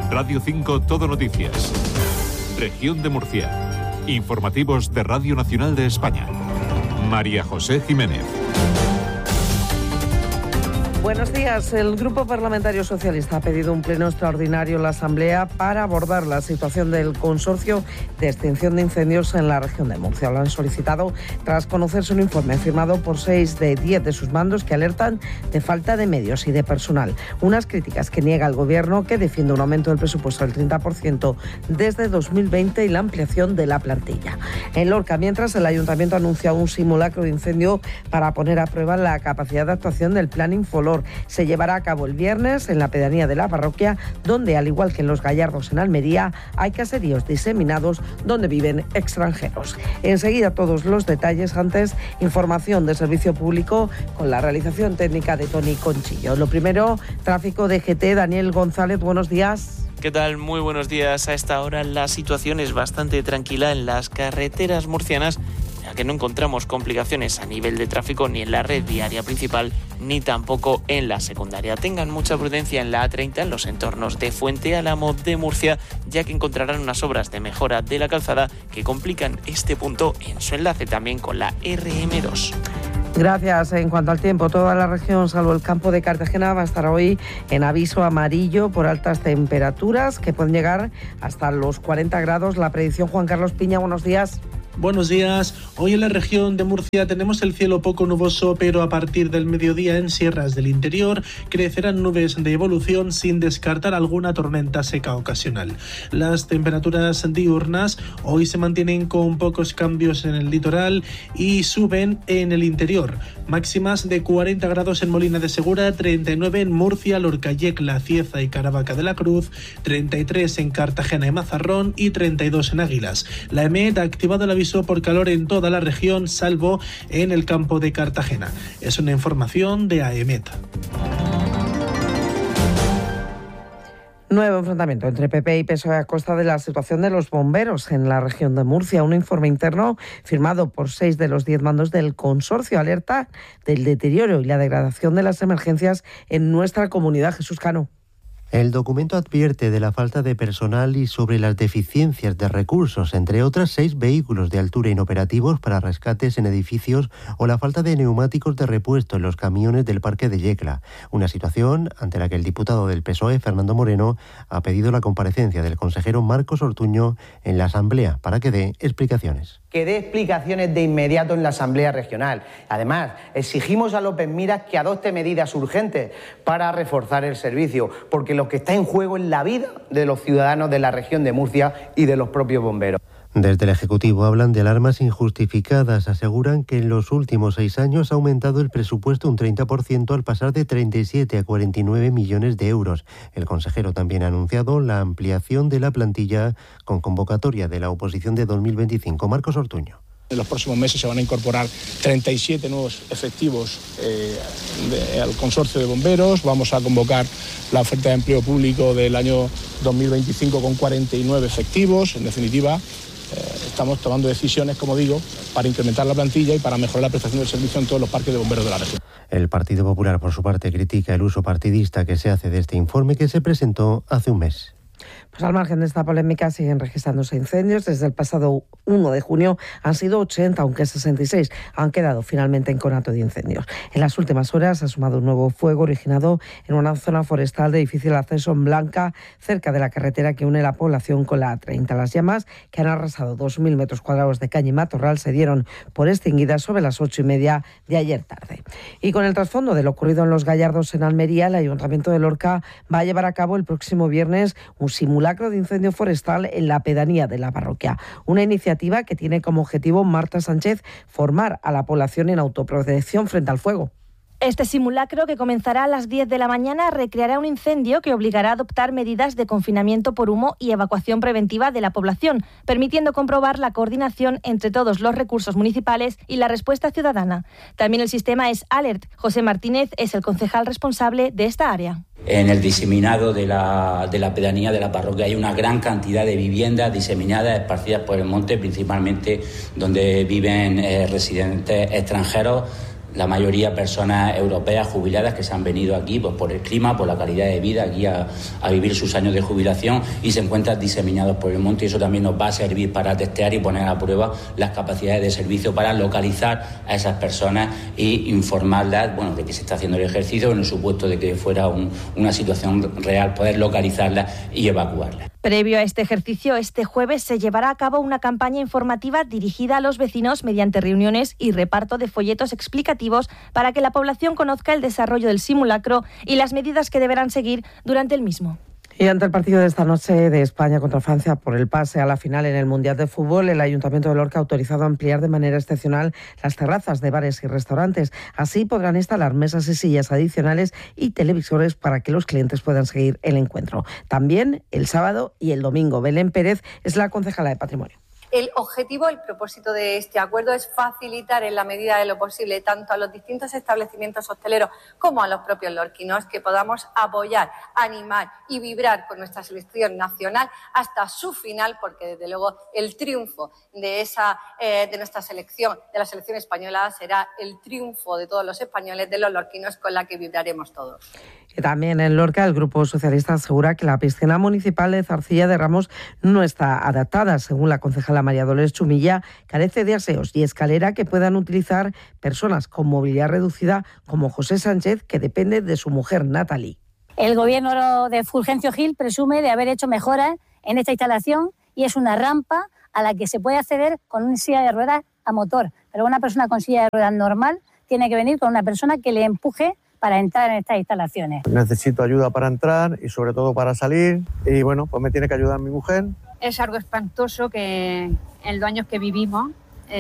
Radio 5 Todo Noticias. Región de Murcia. Informativos de Radio Nacional de España. María José Jiménez. Buenos días. El Grupo Parlamentario Socialista ha pedido un pleno extraordinario en la Asamblea para abordar la situación del consorcio de extinción de incendios en la región de Murcia. Lo han solicitado tras conocerse un informe firmado por 6 de 10 de sus mandos que alertan de falta de medios y de personal. Unas críticas que niega el Gobierno, que defiende un aumento del presupuesto del 30% desde 2020 y la ampliación de la plantilla. En Lorca, mientras, el Ayuntamiento ha anunciado un simulacro de incendio para poner a prueba la capacidad de actuación del Plan Infolor. Se llevará a cabo el viernes en la pedanía de la parroquia, donde, al igual que en Los Gallardos en Almería, hay caseríos diseminados donde viven extranjeros. Enseguida todos los detalles, antes información de servicio público con la realización técnica de Tony Conchillo. Lo primero, tráfico de GT. Daniel González, buenos días. ¿Qué tal? Muy buenos días. A esta hora la situación es bastante tranquila en las carreteras murcianas, ya que no encontramos complicaciones a nivel de tráfico ni en la red viaria principal ni tampoco en la secundaria. Tengan mucha prudencia en la A30 en los entornos de Fuente Álamo de Murcia, ya que encontrarán unas obras de mejora de la calzada que complican este punto en su enlace también con la RM2. Gracias. En cuanto al tiempo, toda la región, salvo el campo de Cartagena, va a estar hoy en aviso amarillo por altas temperaturas que pueden llegar hasta los 40 grados. La predicción, Juan Carlos Piña, buenos días. Buenos días. Hoy en la región de Murcia tenemos el cielo poco nuboso, pero a partir del mediodía en sierras del interior crecerán nubes de evolución sin descartar alguna tormenta seca ocasional. Las temperaturas diurnas hoy se mantienen con pocos cambios en el litoral y suben en el interior. Máximas de 40 grados en Molina de Segura, 39 en Murcia, Lorca, Yecla, Cieza y Caravaca de la Cruz, 33 en Cartagena y Mazarrón y 32 en Águilas. La EMET ha activado el aviso por calor en toda la región, salvo en el campo de Cartagena. Es una información de AEMET. Nuevo enfrentamiento entre PP y PSOE a costa de la situación de los bomberos en la región de Murcia. Un informe interno firmado por 6 de los 10 mandos del consorcio alerta del deterioro y la degradación de las emergencias en nuestra comunidad. Jesús Cano. El documento advierte de la falta de personal y sobre las deficiencias de recursos, entre otras 6 vehículos de altura inoperativos para rescates en edificios o la falta de neumáticos de repuesto en los camiones del parque de Yecla. Una situación ante la que el diputado del PSOE, Fernando Moreno, ha pedido la comparecencia del consejero Marcos Ortuño en la Asamblea para que dé explicaciones. Que dé explicaciones de inmediato en la Asamblea Regional. Además, exigimos a López Miras que adopte medidas urgentes para reforzar el servicio, porque lo que está en juego es la vida de los ciudadanos de la región de Murcia y de los propios bomberos. Desde el Ejecutivo hablan de alarmas injustificadas. Aseguran que en los últimos 6 años ha aumentado el presupuesto un 30% al pasar de 37 a 49 millones de euros. El consejero también ha anunciado la ampliación de la plantilla con convocatoria de la oposición de 2025. Marcos Ortuño. En los próximos meses se van a incorporar 37 nuevos efectivos al consorcio de bomberos. Vamos a convocar la oferta de empleo público del año 2025 con 49 efectivos. En definitiva, estamos tomando decisiones, como digo, para incrementar la plantilla y para mejorar la prestación del servicio en todos los parques de bomberos de la región. El Partido Popular, por su parte, critica el uso partidista que se hace de este informe que se presentó hace un mes. Pues al margen de esta polémica siguen registrándose incendios. Desde el pasado 1 de junio han sido 80, aunque 66 han quedado finalmente en conato de incendios. En las últimas horas ha sumado un nuevo fuego originado en una zona forestal de difícil acceso en Blanca, cerca de la carretera que une la población con la A30. Las llamas, que han arrasado 2.000 metros cuadrados de caña y matorral, se dieron por extinguidas sobre las 8:30 de ayer tarde. Y con el trasfondo de lo ocurrido en Los Gallardos en Almería, el Ayuntamiento de Lorca va a llevar a cabo el próximo viernes un simulacro de incendio forestal en la pedanía de la parroquia. Una iniciativa que tiene como objetivo, Marta Sánchez, formar a la población en autoprotección frente al fuego. Este simulacro, que comenzará a las 10 de la mañana, recreará un incendio que obligará a adoptar medidas de confinamiento por humo y evacuación preventiva de la población, permitiendo comprobar la coordinación entre todos los recursos municipales y la respuesta ciudadana. También el sistema es Alert. José Martínez es el concejal responsable de esta área. En el diseminado de la pedanía de la parroquia hay una gran cantidad de viviendas diseminadas, esparcidas por el monte, principalmente donde viven residentes extranjeros, la mayoría personas europeas jubiladas que se han venido aquí pues, por el clima, por la calidad de vida, aquí a vivir sus años de jubilación y se encuentran diseminados por el monte, y eso también nos va a servir para testear y poner a prueba las capacidades de servicio para localizar a esas personas e informarlas de que se está haciendo el ejercicio, en el supuesto de que fuera una situación real, poder localizarlas y evacuarlas. Previo a este ejercicio, este jueves se llevará a cabo una campaña informativa dirigida a los vecinos mediante reuniones y reparto de folletos explicativos para que la población conozca el desarrollo del simulacro y las medidas que deberán seguir durante el mismo. Y ante el partido de esta noche de España contra Francia por el pase a la final en el Mundial de Fútbol, el Ayuntamiento de Lorca ha autorizado ampliar de manera excepcional las terrazas de bares y restaurantes. Así podrán instalar mesas y sillas adicionales y televisores para que los clientes puedan seguir el encuentro. También el sábado y el domingo. Belén Pérez es la concejala de Patrimonio. El objetivo, el propósito de este acuerdo es facilitar en la medida de lo posible tanto a los distintos establecimientos hosteleros como a los propios lorquinos que podamos apoyar, animar y vibrar con nuestra selección nacional hasta su final, porque desde luego el triunfo de nuestra selección, de la selección española, será el triunfo de todos los españoles, de los lorquinos, con la que vibraremos todos. Y también en Lorca el Grupo Socialista asegura que la piscina municipal de Zarcilla de Ramos no está adaptada. Según la concejala María Dolores Chumilla, carece de aseos y escalera que puedan utilizar personas con movilidad reducida como José Sánchez, que depende de su mujer Natalie. El gobierno de Fulgencio Gil presume de haber hecho mejoras en esta instalación y es una rampa a la que se puede acceder con una silla de ruedas a motor. Pero una persona con silla de ruedas normal tiene que venir con una persona que le empuje para entrar en estas instalaciones. Necesito ayuda para entrar y sobre todo para salir y pues me tiene que ayudar mi mujer. Es algo espantoso que en los años que vivimos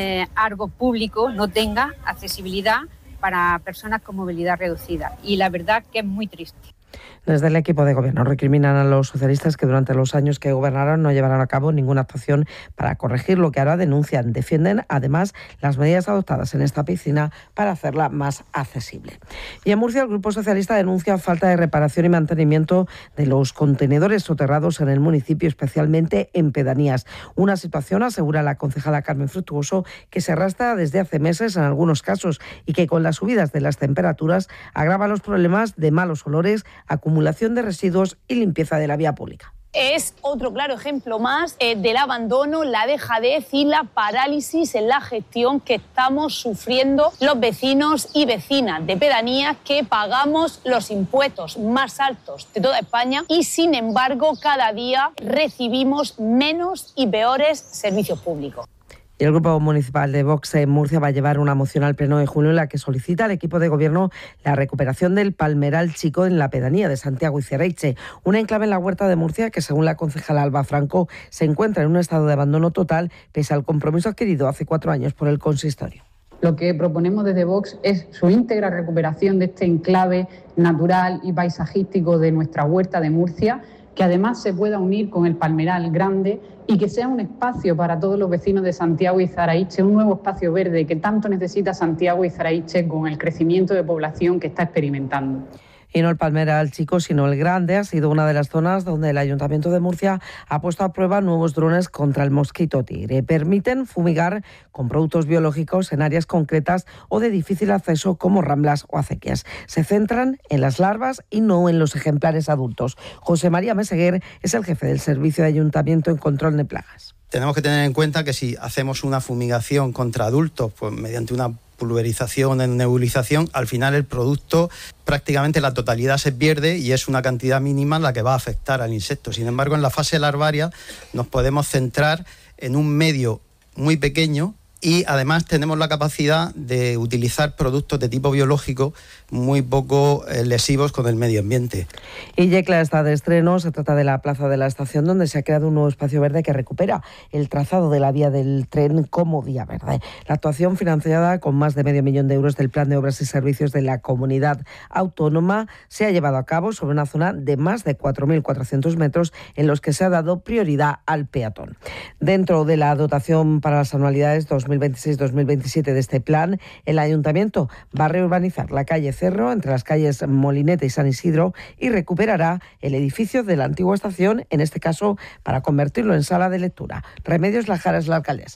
algo público no tenga accesibilidad para personas con movilidad reducida y la verdad que es muy triste. Desde el equipo de gobierno recriminan a los socialistas que durante los años que gobernaron no llevaron a cabo ninguna actuación para corregir lo que ahora denuncian. Defienden además las medidas adoptadas en esta piscina para hacerla más accesible. Y en Murcia el Grupo Socialista denuncia falta de reparación y mantenimiento de los contenedores soterrados en el municipio, especialmente en pedanías. Una situación, asegura la concejala Carmen Fructuoso, que se arrastra desde hace meses en algunos casos y que con las subidas de las temperaturas agrava los problemas de malos olores, acumulación de residuos y limpieza de la vía pública. Es otro claro ejemplo más del abandono, la dejadez y la parálisis en la gestión que estamos sufriendo los vecinos y vecinas de pedanías que pagamos los impuestos más altos de toda España y, sin embargo, cada día recibimos menos y peores servicios públicos. Y el Grupo Municipal de Vox en Murcia va a llevar una moción al Pleno de junio en la que solicita al equipo de gobierno la recuperación del palmeral chico en la pedanía de Santiago y Cerreiche, un enclave en la Huerta de Murcia que, según la concejala Alba Franco, se encuentra en un estado de abandono total pese al compromiso adquirido hace 4 años por el consistorio. Lo que proponemos desde Vox es su íntegra recuperación de este enclave natural y paisajístico de nuestra Huerta de Murcia, que además se pueda unir con el palmeral grande y que sea un espacio para todos los vecinos de Santiago y Cerreiche, un nuevo espacio verde que tanto necesita Santiago y Cerreiche con el crecimiento de población que está experimentando. Y no el palmeral chico, sino el grande, ha sido una de las zonas donde el Ayuntamiento de Murcia ha puesto a prueba nuevos drones contra el mosquito tigre. Permiten fumigar con productos biológicos en áreas concretas o de difícil acceso como ramblas o acequias. Se centran en las larvas y no en los ejemplares adultos. José María Meseguer es el jefe del Servicio de Ayuntamiento en Control de Plagas. Tenemos que tener en cuenta que si hacemos una fumigación contra adultos, pues mediante una pulverización en nebulización, al final el producto prácticamente la totalidad se pierde y es una cantidad mínima la que va a afectar al insecto. Sin embargo, en la fase larvaria nos podemos centrar en un medio muy pequeño y además tenemos la capacidad de utilizar productos de tipo biológico muy poco lesivos con el medio ambiente. Y Yecla está de estreno. Se trata de la Plaza de la Estación, donde se ha creado un nuevo espacio verde que recupera el trazado de la vía del tren como vía verde. La actuación, financiada con más de $500.000 euros del Plan de Obras y Servicios de la Comunidad Autónoma, se ha llevado a cabo sobre una zona de más de 4.400 metros en los que se ha dado prioridad al peatón. Dentro de la dotación para las anualidades 2026-2027 de este plan, el Ayuntamiento va a reurbanizar la calle Cerro entre las calles Molinete y San Isidro y recuperará el edificio de la antigua estación, en este caso para convertirlo en sala de lectura. Remedios Lajar es la alcaldesa.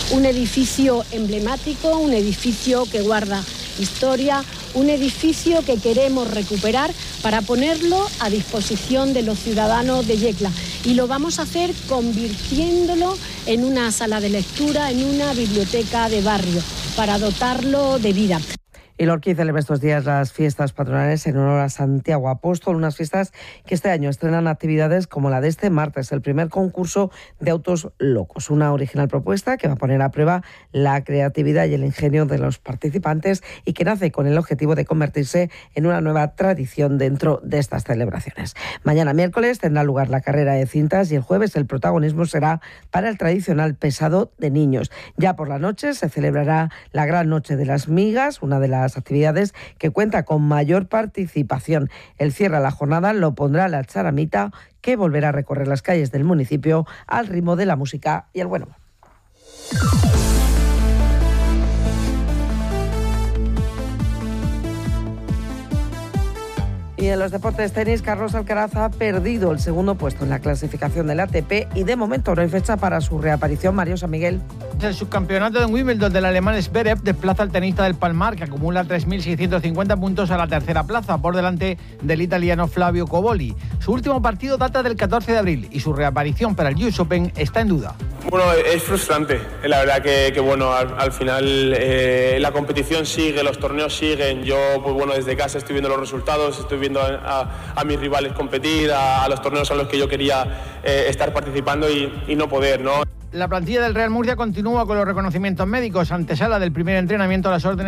un edificio emblemático, un edificio que guarda historia, un edificio que queremos recuperar para ponerlo a disposición de los ciudadanos de Yecla. Y lo vamos a hacer convirtiéndolo en una sala de lectura, en una biblioteca de barrio, para dotarlo de vida. Y Lorquí celebra estos días las fiestas patronales en honor a Santiago Apóstol, unas fiestas que este año estrenan actividades como la de este martes, el primer concurso de autos locos, una original propuesta que va a poner a prueba la creatividad y el ingenio de los participantes y que nace con el objetivo de convertirse en una nueva tradición dentro de estas celebraciones. Mañana miércoles tendrá lugar la carrera de cintas y el jueves el protagonismo será para el tradicional pesado de niños. Ya por la noche se celebrará la Gran Noche de las Migas, una de las actividades que cuenta con mayor participación. El cierre a la jornada lo pondrá la charamita, que volverá a recorrer las calles del municipio al ritmo de la música y el buen humor. Y en los deportes tenis, Carlos Alcaraz ha perdido el segundo puesto en la clasificación del ATP y de momento no hay fecha para su reaparición. Mario San Miguel. El subcampeonato de Wimbledon del alemán Zverev desplaza al tenista del Palmar, que acumula 3.650 puntos a la tercera plaza, por delante del italiano Flavio Cobolli. Su último partido data del 14 de abril y su reaparición para el US Open está en duda. Bueno, es frustrante. La verdad que bueno, al final la competición sigue, los torneos siguen. Yo, pues bueno, desde casa estoy viendo los resultados, estoy viendo a mis rivales competir, a los torneos a los que yo quería estar participando y no poder, ¿no? La plantilla del Real Murcia continúa con los reconocimientos médicos. Antesala del primer entrenamiento a las órdenes